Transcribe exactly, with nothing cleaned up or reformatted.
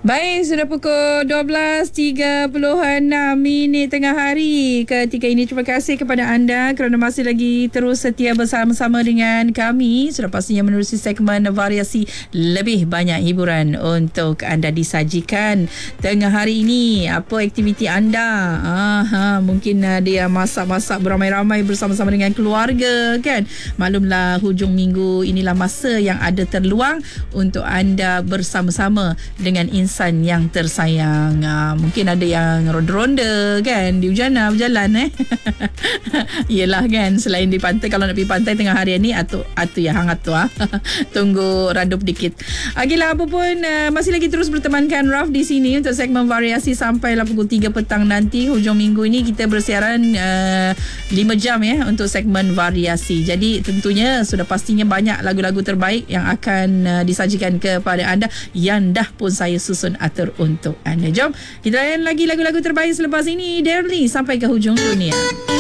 Baik, sudah pukul dua belas tiga puluh enam minit tengah hari ketika ini. Terima kasih kepada anda kerana masih lagi terus setia bersama-sama dengan kami. Sudah pastinya menerusi segmen variasi, lebih banyak hiburan untuk anda disajikan tengah hari ini. Apa aktiviti anda? Aha, mungkin ada yang masak-masak beramai-ramai bersama-sama dengan keluarga, kan? Maklumlah, hujung minggu inilah masa yang ada terluang untuk anda bersama-sama dengan insan yang tersayang. Uh, mungkin ada yang ronda-ronda, kan, di hujana berjalan eh. Yelah, kan, selain di pantai, kalau nak pergi pantai tengah hari ni, atu atu ya hangat tu ah. Tunggu redup dikit. Okeylah, apa pun uh, masih lagi terus bertemankan Raf di sini untuk segmen variasi sampailah pukul tiga petang nanti. Hujung minggu ini kita bersiaran uh, lima jam ya untuk segmen variasi. Jadi tentunya sudah pastinya banyak lagu-lagu terbaik yang akan uh, disajikan kepada anda, yang dah pun saya susun atur untuk anda. Jom kita layan lagi lagu-lagu terbaik selepas ini. Derly, sampai ke hujung dunia.